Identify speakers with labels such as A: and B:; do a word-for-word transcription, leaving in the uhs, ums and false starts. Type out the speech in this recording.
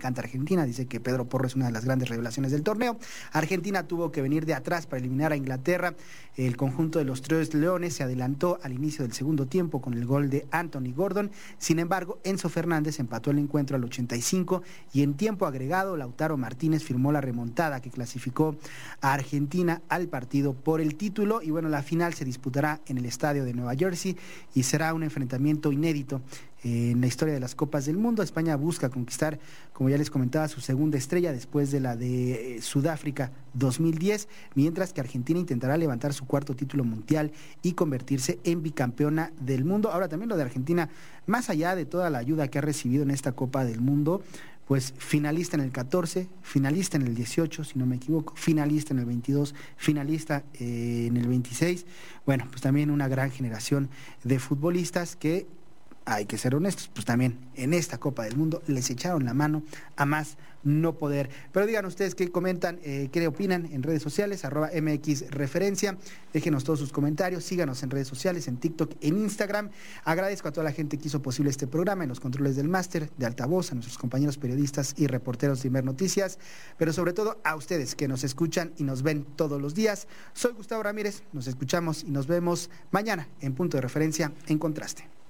A: encanta Argentina, dice que Pedro Porro es una de las grandes revelaciones del torneo. Argentina tuvo que venir de atrás para eliminar a Inglaterra. El conjunto de los Tres Leones se adelantó al inicio del segundo tiempo con el gol de Anthony Gordon. Sin embargo, Enzo Fernández empató el encuentro al ochenta y cinco y en tiempo agregado Lautaro Martínez firmó la remontada que clasificó a Argentina al partido por el título. Y bueno, la final se disputará en el estadio de Nueva Jersey y será un enfrentamiento inédito en la historia de las Copas del Mundo. España busca conquistar, como ya les comentaba, su segunda estrella después de la de Sudáfrica dos mil diez, mientras que Argentina intentará levantar su cuarto título mundial y convertirse en bicampeona del mundo. Ahora también lo de Argentina, más allá de toda la ayuda que ha recibido en esta Copa del Mundo, pues finalista en el catorce, finalista en el dieciocho, si no me equivoco, finalista en el veintidós, finalista eh, en el veintiséis. Bueno, pues también una gran generación de futbolistas que, hay que ser honestos, pues también en esta Copa del Mundo les echaron la mano a más no poder. Pero digan ustedes qué comentan, eh, qué opinan en redes sociales, arroba M X Referencia. Déjenos todos sus comentarios, síganos en redes sociales, en TikTok, en Instagram. Agradezco a toda la gente que hizo posible este programa, en los controles del máster, de altavoz, a nuestros compañeros periodistas y reporteros de Imer Noticias, pero sobre todo a ustedes que nos escuchan y nos ven todos los días. Soy Gustavo Ramírez, nos escuchamos y nos vemos mañana en Punto de Referencia en Contraste.